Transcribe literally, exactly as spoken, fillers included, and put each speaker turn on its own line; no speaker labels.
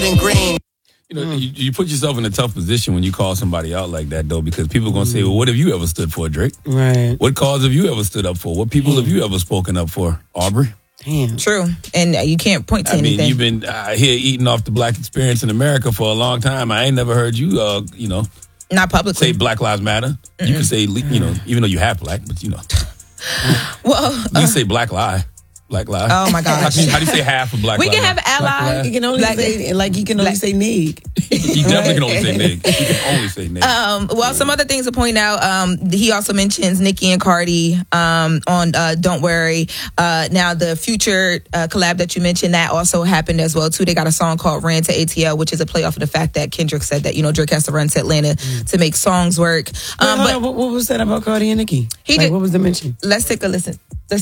green.
You know, you, you put yourself in a tough position when you call somebody out like that, though, because people are going to say, well, what have you ever stood for, Drake?
Right.
What cause have you ever stood up for? What people have you ever spoken up for, Aubrey?
Damn.
True. And you can't point to
I mean,
anything.
you've been uh, here eating off the black experience in America for a long time. I ain't never heard you, uh, you know,
Not publicly.
say Black Lives Matter. Mm-mm. You can say, you know, even though you have black, but, you know.
Well,
you can say Black Lie. Black Lie.
Oh, my gosh.
How do you, how do you say half of Black
we
Lie?
can have ally.
You can only
Black-
say, like, you can only
Black-
say nig.
You definitely can only say nigga. You can only say nigga.
Um, well, some other things to point out. Um, he also mentions Nicki and Cardi um, on uh, "Don't Worry." Uh, now, the Future uh, collab that you mentioned that also happened as well too. They got a song called "Ran to A T L," which is a play off of the fact that Kendrick said that you know Drake has to run to Atlanta mm. to make songs work.
Um,
Um,
Wait,
but
on, what, what was that about Cardi and Nicki?
He
like,
did,
what was the mention?
Let's take a listen.